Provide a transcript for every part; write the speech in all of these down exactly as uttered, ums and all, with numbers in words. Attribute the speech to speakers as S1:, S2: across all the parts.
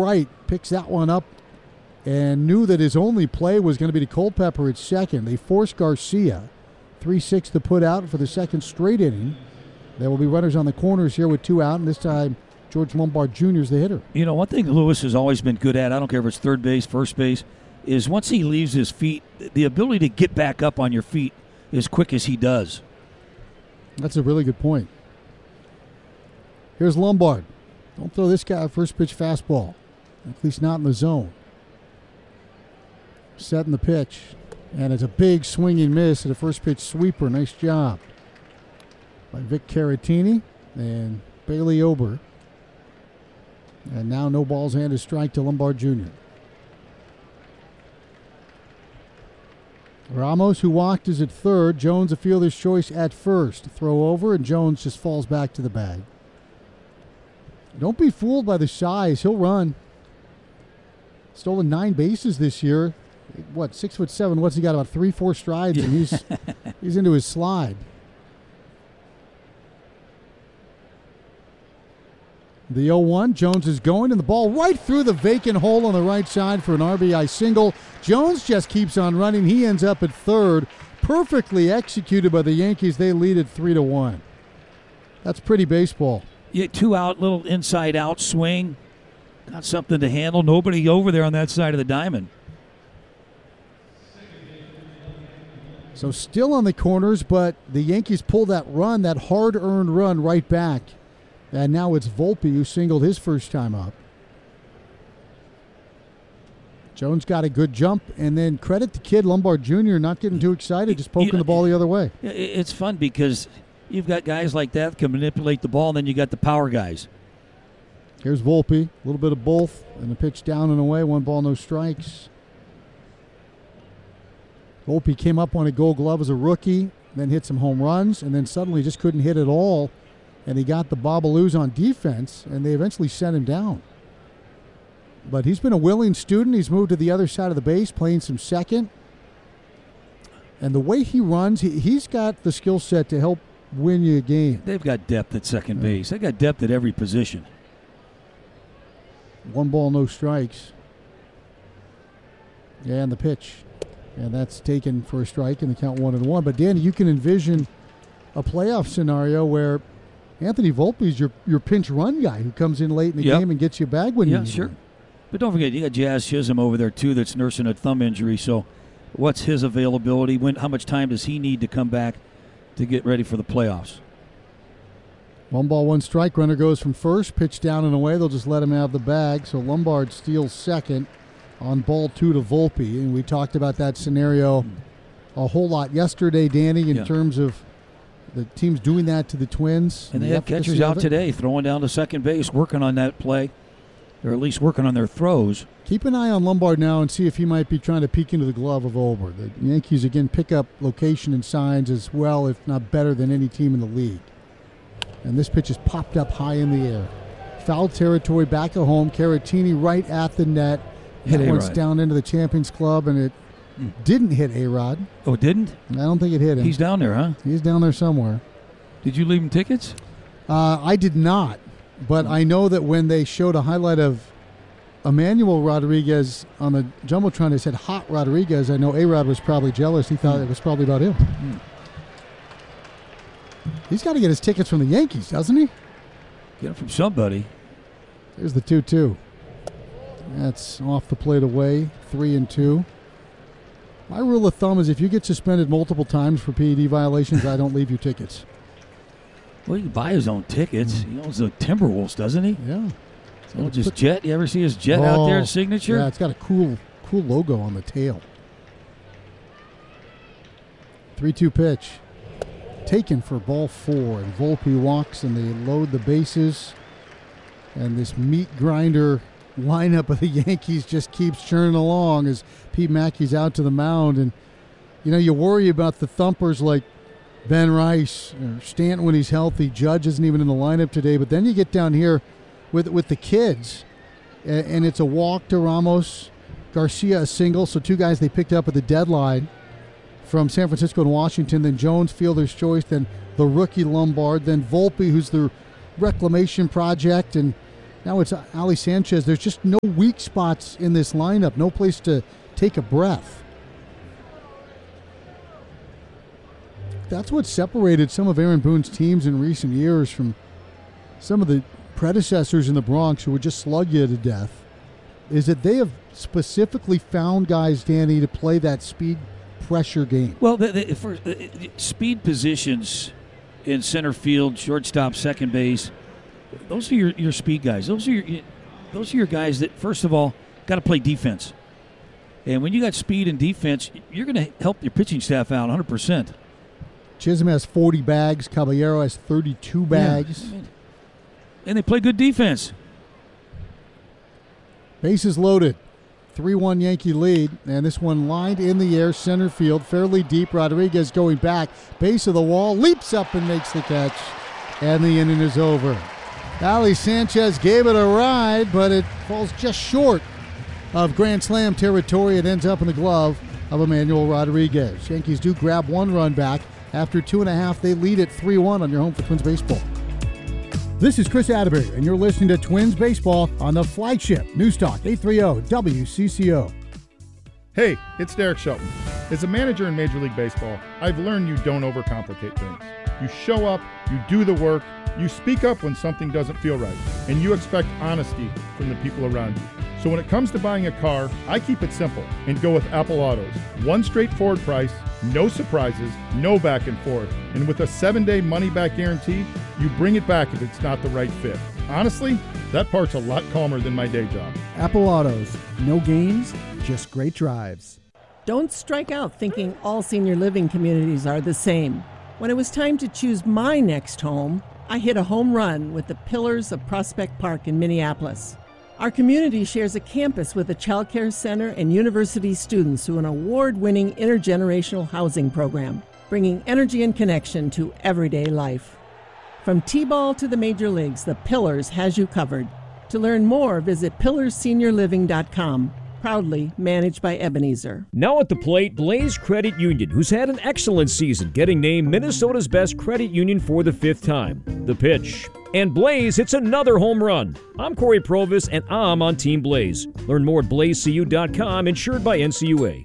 S1: right, picks that one up and knew that his only play was going to be to Culpepper at second. They forced Garcia. three six to put out for the second straight inning. There will be runners on the corners here with two out, and this time George Lombard Junior is the hitter.
S2: You know, one thing Lewis has always been good at, I don't care if it's third base, first base, is once he leaves his feet, the ability to get back up on your feet as quick as he does.
S1: That's a really good point. Here's Lombard. Don't throw this guy a first pitch fastball, at least not in the zone. Setting the pitch, and it's a big swinging miss at a first pitch sweeper. Nice job by Vic Caratini and Bailey Ober. And now no balls and a strike to Lombard Junior Ramos, who walked, is at third. Jones, a fielder's choice at first. Throw over, and Jones just falls back to the bag. Don't be fooled by the size. He'll run. Stolen nine bases this year. What, six foot seven? What's he got? About three, four strides, and he's he's into his slide. The oh one, Jones is going, and the ball right through the vacant hole on the right side for an R B I single. Jones just keeps on running. He ends up at third. Perfectly executed by the Yankees. They lead it three to one. That's pretty baseball.
S2: Yeah, two out, little inside out swing. Got something to handle. Nobody over there on that side of the diamond.
S1: So still on the corners, but the Yankees pull that run, that hard-earned run right back. And now it's Volpe who singled his first time up. Jones got a good jump, and then credit the kid, Lombard Junior, not getting too excited, just poking you know, the ball the other way.
S2: It's fun because you've got guys like that that can manipulate the ball, and then you got the power guys.
S1: Here's Volpe, a little bit of both, and the pitch down and away, one ball, no strikes. Volpe came up on a Gold Glove as a rookie, then hit some home runs, and then suddenly just couldn't hit at all. And he got the bobaloos on defense, and they eventually sent him down. But he's been a willing student. He's moved to the other side of the base, playing some second. And the way he runs, he, he's got the skill set to help win you a game.
S2: They've got depth at second yeah. base. They've got depth at every position.
S1: One ball, no strikes. Yeah, and the pitch. And that's taken for a strike, and the count one and one. But, Danny, you can envision a playoff scenario where Anthony Volpe is your, your pinch run guy who comes in late in the
S2: yep.
S1: game and gets you a bag when
S2: yeah,
S1: you need
S2: sure.
S1: one.
S2: But don't forget, you got Jazz Chisholm over there, too, that's nursing a thumb injury. So what's his availability? When? How much time does he need to come back to get ready for the playoffs?
S1: One ball, one strike. Runner goes from first. Pitch down and away. They'll just let him have the bag. So Lombard steals second on ball two to Volpe. And we talked about that scenario a whole lot yesterday, Danny, in yeah. terms of the teams doing that to the Twins.
S2: And they have catchers out today throwing down to second base, working on that play, or at least working on their throws.
S1: Keep an eye on Lombard now and see if he might be trying to peek into the glove of Ober. The Yankees, again, pick up location and signs as well, if not better than any team in the league. And this pitch is popped up high in the air. Foul territory back at home. Caratini right at the net. Hit
S2: Hit
S1: once
S2: A-Rod.
S1: down into the Champions Club, and it mm. didn't hit A-Rod.
S2: Oh, it didn't?
S1: I don't think it hit him.
S2: He's down there, huh?
S1: He's down there somewhere.
S2: Did you leave him tickets?
S1: Uh, I did not, but I know that when they showed a highlight of Emmanuel Rodriguez on the Jumbotron, they said Hot Rodriguez. I know A-Rod was probably jealous. He thought mm. it was probably about him. Mm. He's got to get his tickets from the Yankees, doesn't he?
S2: Get them from somebody.
S1: There's the two two. That's off the plate away, three and two. My rule of thumb is if you get suspended multiple times for P E D violations, I don't leave you tickets.
S2: Well, he can buy his own tickets. Mm. He owns the Timberwolves, doesn't he?
S1: Yeah.
S2: Oh, just Jet. You ever see his Jet oh, out there, his signature?
S1: Yeah, it's got a cool, cool logo on the tail. three two pitch. Taken for ball four, and Volpe walks, and they load the bases. And this meat grinder lineup of the Yankees just keeps churning along as Pete Mackey's out to the mound. And, you know, you worry about the thumpers like Ben Rice or Stanton when he's healthy. Judge isn't even in the lineup today. But then you get down here with with the kids, and, and it's a walk to Ramos. Garcia a single, so two guys they picked up at the deadline from San Francisco and Washington. Then Jones, fielder's choice. Then the rookie Lombard. Then Volpe, who's the reclamation project. And Now it's Ali Sanchez. There's just no weak spots in this lineup. No place to take a breath. That's what separated some of Aaron Boone's teams in recent years from some of the predecessors in the Bronx who would just slug you to death, is that they have specifically found guys, Danny, to play that speed pressure game.
S2: Well, the, the, for, the speed positions in center field, shortstop, second base, those are your, your speed guys. Those are your those are your guys that, first of all, got to play defense. And when you got speed and defense, you're going to help your pitching staff out one hundred percent.
S1: Chisholm has forty bags. Caballero has thirty-two bags.
S2: Yeah. And they play good defense.
S1: Bases loaded. three one Yankee lead. And this one lined in the air, center field, fairly deep. Rodriguez going back. Base of the wall. Leaps up and makes the catch. And the inning is over. Ali Sanchez gave it a ride, but it falls just short of Grand Slam territory. It ends up in the glove of Emmanuel Rodriguez. Yankees do grab one run back. After two and a half, they lead at three one on your home for Twins Baseball. This is Chris Atterbury, and you're listening to Twins Baseball on the flagship News Talk eight thirty W C C O.
S3: Hey, it's Derek Shelton. As a manager in Major League Baseball, I've learned you don't overcomplicate things. You show up, you do the work, you speak up when something doesn't feel right, and you expect honesty from the people around you. So when it comes to buying a car, I keep it simple and go with Apple Autos. One straightforward price, no surprises, no back and forth. And with a seven-day money-back guarantee, you bring it back if it's not the right fit. Honestly, that part's a lot calmer than my day job.
S4: Apple Autos. No games, just great drives.
S5: Don't strike out thinking all senior living communities are the same. When it was time to choose my next home, I hit a home run with the Pillars of Prospect Park in Minneapolis. Our community shares a campus with a child care center and university students through an award-winning intergenerational housing program, bringing energy and connection to everyday life. From T-ball to the major leagues, the Pillars has you covered. To learn more, visit pillars senior living dot com. Proudly managed by Ebenezer.
S6: Now at the plate, Blaze Credit Union, who's had an excellent season, getting named Minnesota's best credit union for the fifth time. The pitch. And Blaze hits another home run. I'm Corey Provis, and I'm on Team Blaze. Learn more at blaze c u dot com, insured by N C U A.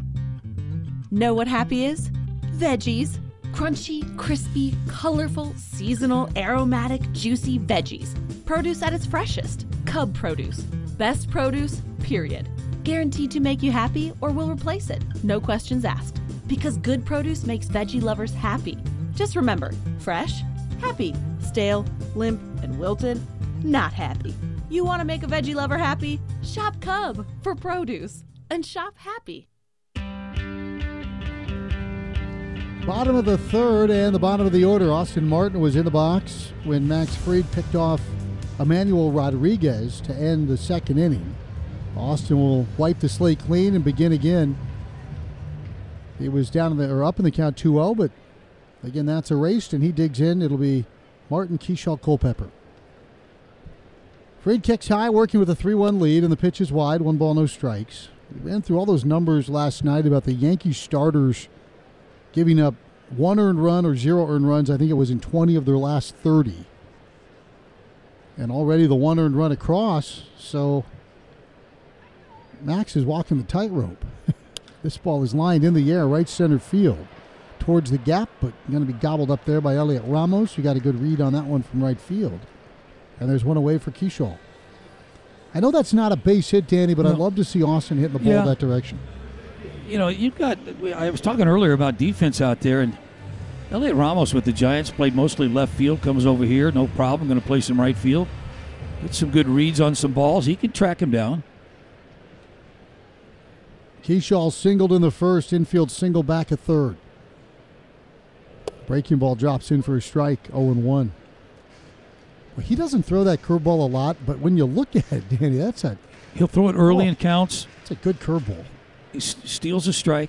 S7: Know what happy is? Veggies. Crunchy, crispy, colorful, seasonal, aromatic, juicy veggies. Produce at its freshest. Cub Produce. Best produce, period. Guaranteed to make you happy or will replace it. No questions asked. Because good produce makes veggie lovers happy. Just remember, fresh, happy. Stale, limp, and wilted, not happy. You want to make a veggie lover happy? Shop Cub for produce. And shop happy.
S1: Bottom of the third and the bottom of the order. Austin Martin was in the box when Max Fried picked off Emmanuel Rodriguez to end the second inning. Austin will wipe the slate clean and begin again. He was down in the, or up in the count two oh, but again, that's erased, and he digs in. It'll be Martin, Keyshaw, Culpepper. Fried kicks high, working with a three one lead, and the pitch is wide. One ball, no strikes. We ran through all those numbers last night about the Yankees starters giving up one earned run or zero earned runs. I think it was in twenty of their last thirty. And already the one earned run across, so Max is walking the tightrope. This ball is lined in the air, right center field, towards the gap, but going to be gobbled up there by Elliot Ramos. You got a good read on that one from right field. And there's one away for Keyshaw. I know that's not a base hit, Danny, but no. I'd love to see Austin hitting the ball
S2: yeah.
S1: that direction.
S2: You know, you've got, I was talking earlier about defense out there, and Elliot Ramos with the Giants played mostly left field, comes over here, no problem, going to play some right field. Get some good reads on some balls. He can track him down.
S1: Keyshaw singled in the first, infield single back at third. Breaking ball drops in for a strike, oh and one. Well, he doesn't throw that curveball a lot, but when you look at it, Danny, that's a...
S2: He'll throw it early
S1: oh,
S2: in counts.
S1: It's a good curveball.
S2: He s- steals a strike.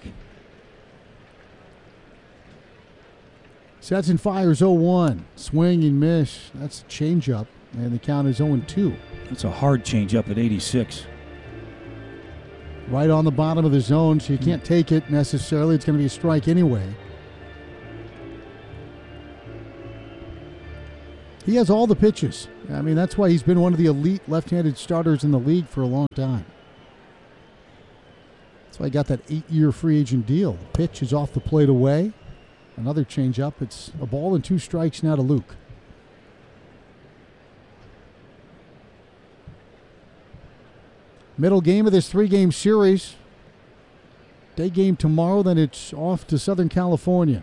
S1: Sets and fires oh one. Swing and miss. That's a changeup, and the count is oh and two.
S2: That's a hard changeup at eighty-six.
S1: Right on the bottom of the zone, so you can't take it necessarily. It's going to be a strike anyway. He has all the pitches. I mean, that's why he's been one of the elite left-handed starters in the league for a long time. That's why he got that eight-year free agent deal. The pitch is off the plate away. Another changeup. It's a ball and two strikes now to Luke. Middle game of this three-game series. Day game tomorrow, then it's off to Southern California.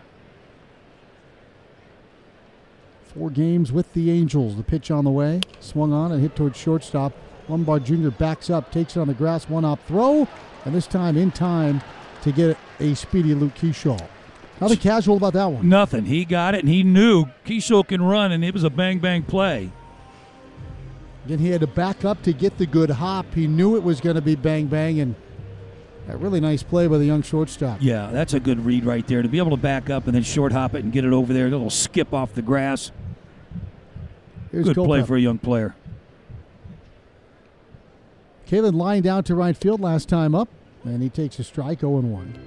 S1: Four games with the Angels. The pitch on the way. Swung on and hit towards shortstop. Lombard Junior backs up, takes it on the grass, one-hop throw, and this time in time to get a speedy Luke Kershaw. Nothing casual about that one.
S2: Nothing. He got it, and he knew Kershaw can run, and it was a bang-bang play.
S1: Again, he had to back up to get the good hop. He knew it was going to be bang-bang, and a really nice play by the young shortstop.
S2: Yeah, that's a good read right there. To be able to back up and then short hop it and get it over there, a little skip off the grass.
S1: Here's
S2: good
S1: Culpepper.
S2: play for a young player.
S1: Kalen lying down to right field last time up, and he takes a strike, oh and one.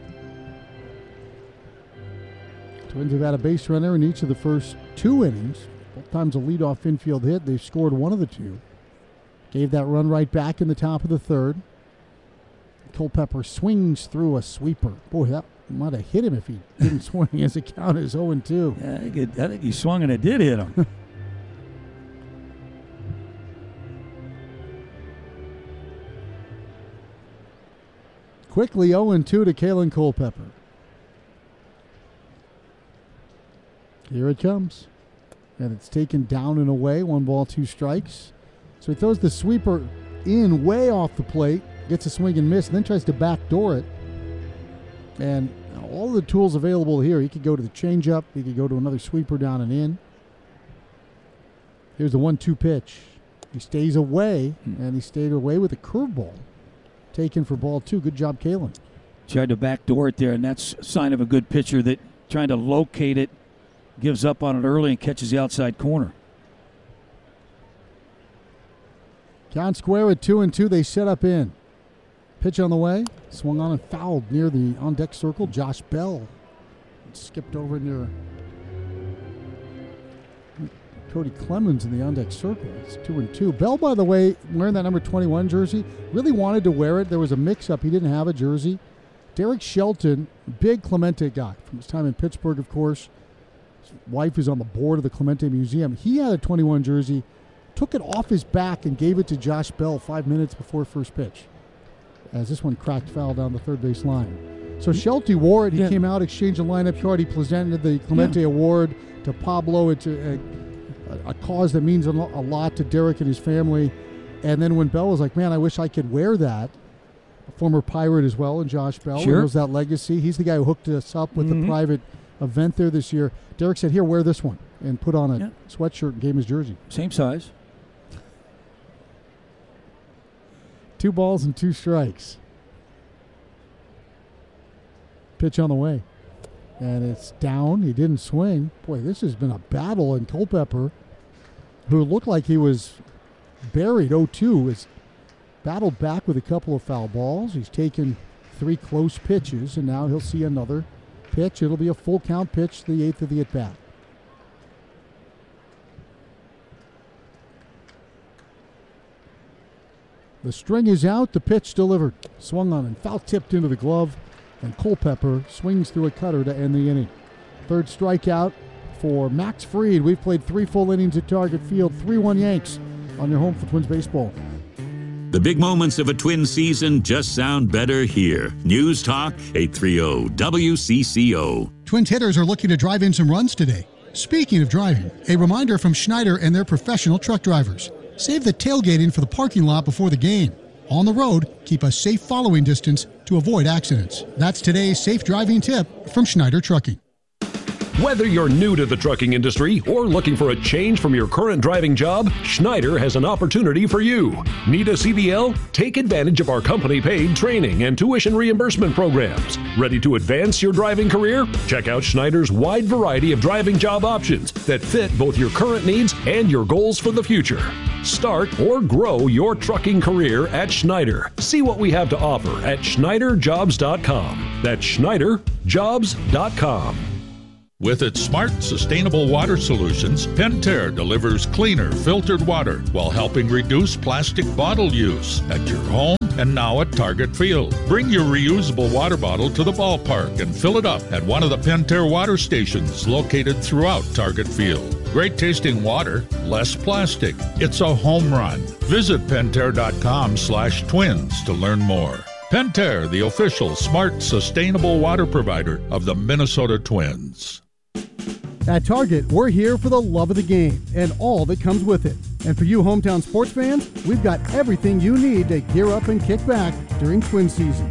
S1: Twins have had a base runner in each of the first two innings. Both times a leadoff infield hit. They've scored one of the two. Gave that run right back in the top of the third. Culpepper swings through a sweeper. Boy, that might have hit him if he didn't swing, as it count as oh and two.
S2: Yeah, I think, it, I think he swung and it did hit him.
S1: Quickly oh and two to Kalen Culpepper. Here it comes. And it's taken down and away. One ball, two strikes. So he throws the sweeper in way off the plate. Gets a swing and miss, and then tries to backdoor it. And all the tools available here. He could go to the changeup. He could go to another sweeper down and in. Here's the one two pitch. He stays away, hmm. and he stayed away with a curveball. Taken for ball two. Good job, Kalen.
S2: Tried to backdoor it there, and that's a sign of a good pitcher that trying to locate it, gives up on it early, and catches the outside corner.
S1: Count square at two and two. They set up in. Pitch on the way. Swung on and fouled near the on-deck circle. Josh Bell skipped over near Cody Clemens in the on-deck circle. It's two and two. Bell, by the way, wearing that number twenty-one jersey, really wanted to wear it. There was a mix-up. He didn't have a jersey. Derek Shelton, big Clemente guy from his time in Pittsburgh, of course. His wife is on the board of the Clemente Museum. He had a twenty-one jersey, took it off his back and gave it to Josh Bell five minutes before first pitch, as this one cracked foul down the third base line. So Shelty wore it. He yeah. came out, exchanged a lineup card. He presented the Clemente yeah. Award to Pablo. It's a, a, a cause that means a lot to Derek and his family. And then when Bell was like, man, I wish I could wear that. A former Pirate as well, and Josh Bell
S2: sure.
S1: knows that legacy. He's the guy who hooked us up with mm-hmm. the private event there this year. Derek said, here, wear this one, and put on a yeah. sweatshirt and gave him his jersey.
S2: Same size.
S1: Two balls and two strikes. Pitch on the way. And it's down. He didn't swing. Boy, this has been a battle. And Culpepper, who looked like he was buried oh two, has battled back with a couple of foul balls. He's taken three close pitches, and now he'll see another pitch. It'll be a full count pitch, the eighth of the at-bat. The string is out. The pitch delivered. Swung on and foul tipped into the glove. And Culpepper swings through a cutter to end the inning. Third strikeout for Max Fried. We've played three full innings at Target Field. three one Yanks on your home for Twins baseball.
S8: The big moments of a Twins season just sound better here. News Talk eight thirty W C C O.
S9: Twins hitters are looking to drive in some runs today. Speaking of driving, a reminder from Schneider and their professional truck drivers. Save the tailgating for the parking lot before the game. On the road, keep a safe following distance to avoid accidents. That's today's safe driving tip from Schneider Trucking.
S10: Whether you're new to the trucking industry or looking for a change from your current driving job, Schneider has an opportunity for you. Need a C D L? Take advantage of our company-paid training and tuition reimbursement programs. Ready to advance your driving career? Check out Schneider's wide variety of driving job options that fit both your current needs and your goals for the future. Start or grow your trucking career at Schneider. See what we have to offer at Schneider Jobs dot com. That's Schneider Jobs dot com.
S11: With its smart, sustainable water solutions, Pentair delivers cleaner, filtered water while helping reduce plastic bottle use at your home and now at Target Field. Bring your reusable water bottle to the ballpark and fill it up at one of the Pentair water stations located throughout Target Field. Great tasting water, less plastic. It's a home run. Visit Pentair.com slash twins to learn more. Pentair, the official smart, sustainable water provider of the Minnesota Twins.
S9: At Target, we're here for the love of the game and all that comes with it. And for you hometown sports fans, we've got everything you need to gear up and kick back during Twin season.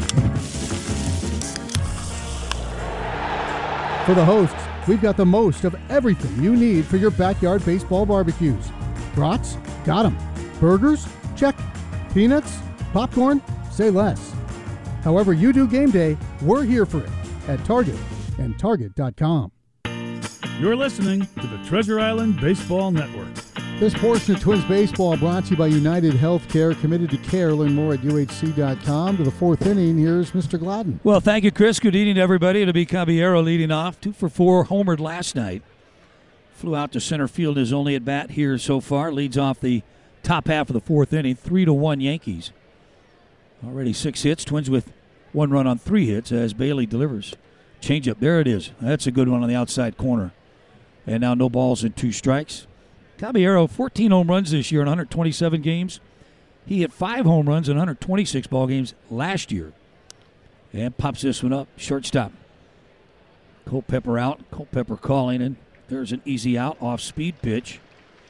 S9: For the hosts, we've got the most of everything you need for your backyard baseball barbecues. Brats? Got 'em. Burgers? Check. Peanuts? Popcorn? Say less. However you do game day, we're here for it at Target and Target dot com.
S12: You're listening to the Treasure Island Baseball Network.
S1: This portion of Twins Baseball brought to you by United Healthcare, committed to care. Learn more at U H C dot com. To the fourth inning, here's Mister Gladden.
S2: Well, thank you, Chris. Good evening to everybody. It'll be Caballero leading off. Two for four, homered last night. Flew out to center field, is only at bat here so far. Leads off the top half of the fourth inning, three to one Yankees. Already six hits. Twins with one run on three hits as Bailey delivers. Changeup, there it is. That's a good one on the outside corner. And now no balls and two strikes. Caballero, fourteen home runs this year in one hundred twenty-seven games. He hit five home runs in one hundred twenty-six ball games last year. And pops this one up, shortstop. Culpepper out. Culpepper calling, and there's an easy out, off-speed pitch.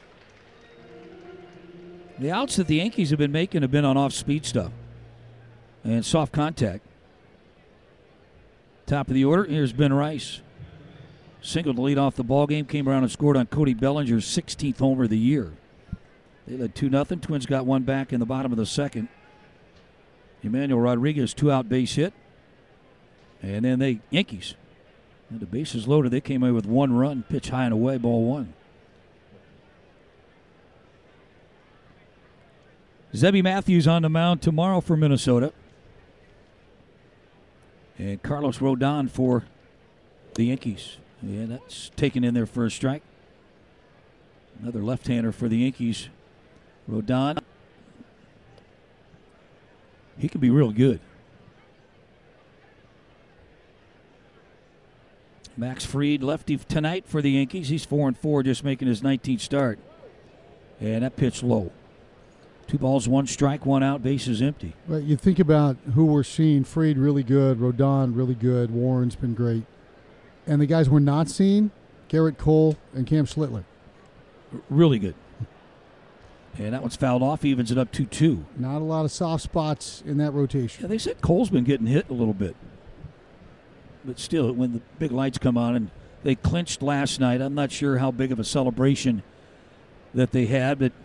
S2: The outs that the Yankees have been making have been on off-speed stuff and soft contact. Top of the order, here's Ben Rice. Single to lead off the ball game, came around and scored on Cody Bellinger's sixteenth homer of the year. They led two nothing. Twins got one back in the bottom of the second. Emmanuel Rodriguez, two-out base hit. And then they, Yankees, and the bases loaded. They came away with one run, pitch high and away, ball one. Zebby Matthews on the mound tomorrow for Minnesota. And Carlos Rodon for the Yankees. Yeah, that's taken in their first strike. Another left-hander for the Yankees. Rodon. He could be real good. Max Fried, lefty tonight for the Yankees. He's four and four, just making his nineteenth start. And that pitch low. Two balls, one strike, one out, bases empty.
S1: Well, you think about who we're seeing. Fried really good. Rodon really good. Warren's been great. And the guys we're not seeing, Garrett Cole and Cam Schlittler.
S2: Really good. And that one's fouled off, evens it up two two.
S1: Not a lot of soft spots in that rotation.
S2: Yeah, they said Cole's been getting hit a little bit. But still, when the big lights come on, and they clinched last night, I'm not sure how big of a celebration that they had, but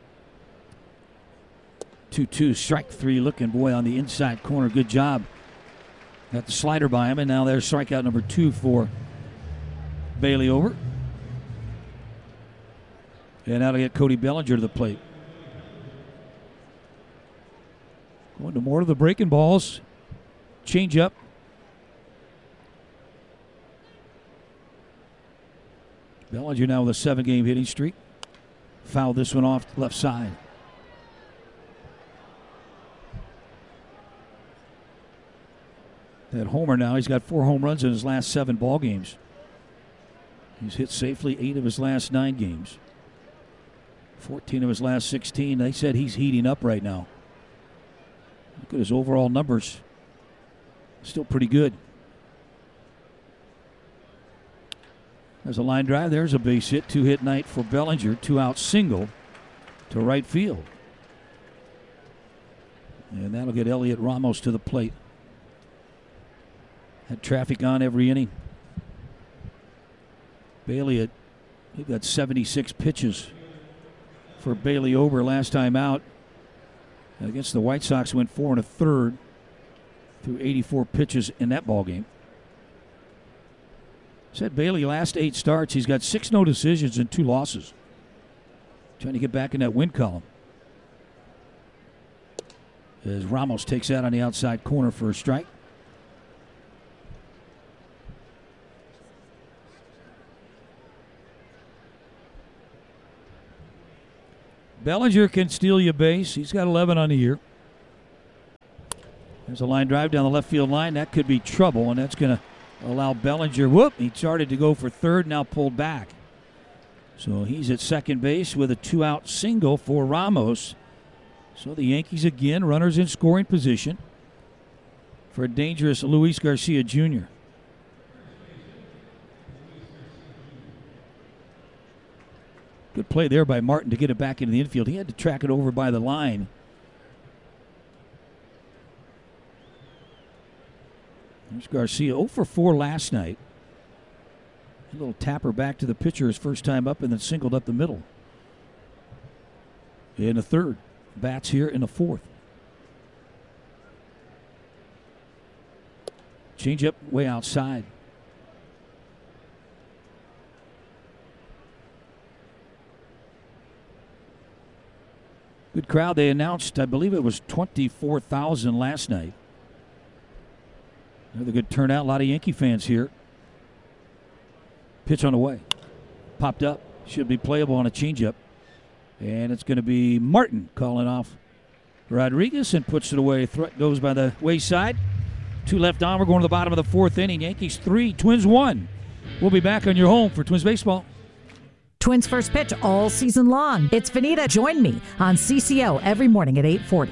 S2: two two, strike three, looking, boy, on the inside corner. Good job. Got the slider by him, and now there's strikeout number two for Bailey over. And now to get Cody Bellinger to the plate. Going to more of the breaking balls. Change up. Bellinger now with a seven-game hitting streak. Fouled this one off left side. That homer now, he's got four home runs in his last seven ball games. He's hit safely eight of his last nine games. fourteen of his last sixteen. They said he's heating up right now. Look at his overall numbers. Still pretty good. There's a line drive. There's a base hit. Two-hit night for Bellinger. Two-out single to right field. And that'll get Elliot Ramos to the plate. Had traffic on every inning. Bailey, had, he got seventy-six pitches for Bailey over last time out. And against the White Sox, went four and a third through eighty-four pitches in that ball game. Said Bailey, last eight starts, he's got six no decisions and two losses. Trying to get back in that win column. As Ramos takes that on the outside corner for a strike. Bellinger can steal you a base. He's got eleven on the year. There's a line drive down the left field line. That could be trouble, and that's going to allow Bellinger. Whoop, he started to go for third, now pulled back. So he's at second base with a two-out single for Ramos. So the Yankees again, runners in scoring position for a dangerous Luis Garcia Junior Good play there by Martin to get it back into the infield. He had to track it over by the line. There's Garcia, oh for four last night. A little tapper back to the pitcher his first time up and then singled up the middle. In the third. Bats here in the fourth. Change up way outside. Good crowd. They announced, I believe it was twenty-four thousand last night. Another good turnout. A lot of Yankee fans here. Pitch on the way. Popped up. Should be playable on a changeup. And it's going to be Martin calling off Rodriguez and puts it away. Threat goes by the wayside. Two left on. We're going to the bottom of the fourth inning. Yankees three, Twins one. We'll be back on your home for Twins baseball.
S13: Twins first pitch all season long. It's Vanita. Join me on C C O every morning at eight forty.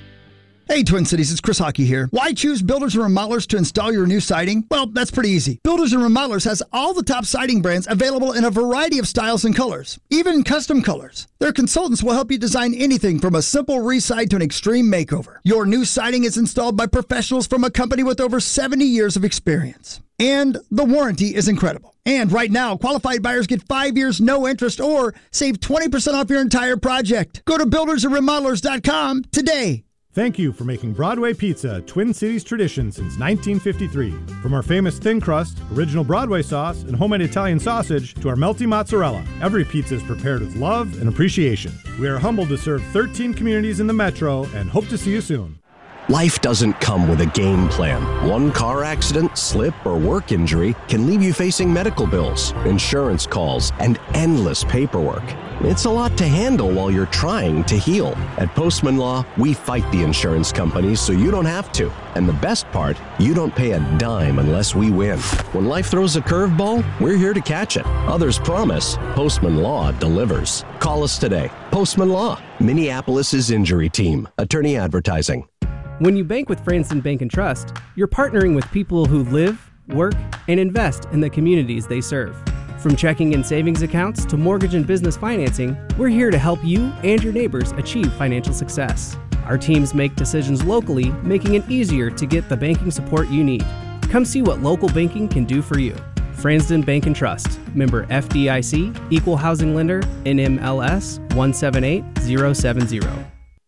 S14: Hey, Twin Cities, it's Chris Hockey here. Why choose Builders and Remodelers to install your new siding? Well, that's pretty easy. Builders and Remodelers has all the top siding brands available in a variety of styles and colors, even custom colors. Their consultants will help you design anything from a simple reside to an extreme makeover. Your new siding is installed by professionals from a company with over seventy years of experience. And the warranty is incredible. And right now, qualified buyers get five years, no interest, or save twenty percent off your entire project. Go to builders and remodelers dot com today.
S15: Thank you for making Broadway Pizza a Twin Cities tradition since nineteen fifty-three. From our famous thin crust, original Broadway sauce, and homemade Italian sausage to our melty mozzarella, every pizza is prepared with love and appreciation. We are humbled to serve thirteen communities in the metro and hope to see you soon.
S16: Life doesn't come with a game plan. One car accident, slip, or work injury can leave you facing medical bills, insurance calls, and endless paperwork. It's a lot to handle while you're trying to heal. At Postman Law, we fight the insurance companies so you don't have to. And the best part, you don't pay a dime unless we win. When life throws a curveball, we're here to catch it. Others promise, Postman Law delivers. Call us today. Postman Law, Minneapolis' injury team. Attorney Advertising.
S17: When you bank with Franston Bank and Trust, you're partnering with people who live, work, and invest in the communities they serve. From checking and savings accounts to mortgage and business financing, we're here to help you and your neighbors achieve financial success. Our teams make decisions locally, making it easier to get the banking support you need. Come see what local banking can do for you. Franston Bank and Trust, member F D I C, Equal Housing Lender, N M L S one seven eight zero seven zero.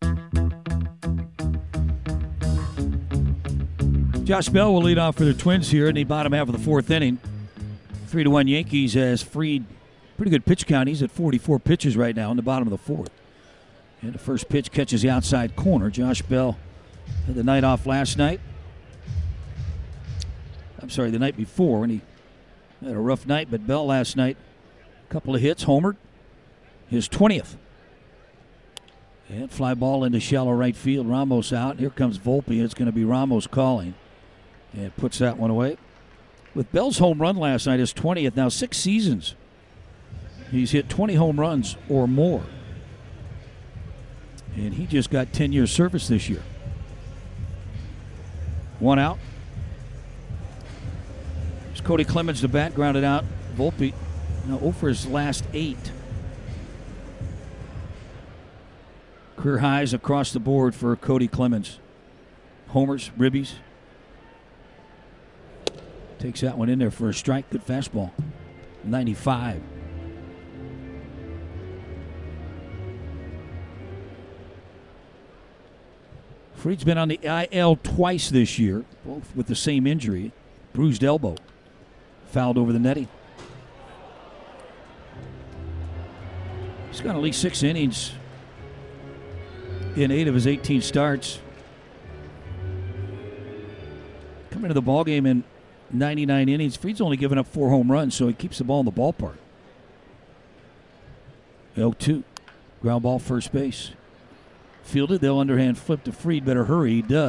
S2: Josh Bell will lead off for the Twins here in the bottom half of the fourth inning. Three to one Yankees has freed pretty good pitch count. He's at forty-four pitches right now in the bottom of the fourth. And the first pitch catches the outside corner. Josh Bell had the night off last night. I'm sorry, the night before when he had a rough night. But Bell last night, a couple of hits, homered, his twentieth. And fly ball into shallow right field. Ramos out. Here comes Volpe. It's going to be Ramos calling. And puts that one away. With Bell's home run last night, his twentieth, now six seasons. He's hit twenty home runs or more. And he just got ten years service this year. One out. There's Cody Clemens, the bat, grounded out. Volpe, now oh for his last eight. Career highs across the board for Cody Clemens. Homers, ribbies. Takes that one in there for a strike. Good fastball. ninety-five. Fried's been on the I L twice this year, both with the same injury. Bruised elbow. Fouled over the netting. He's got at least six innings in eight of his eighteen starts. Coming to the ballgame in ninety-nine innings. Fried's only given up four home runs, so he keeps the ball in the ballpark. oh two. Ground ball, first base. Fielded, they'll underhand flip to Fried. Better hurry. He does.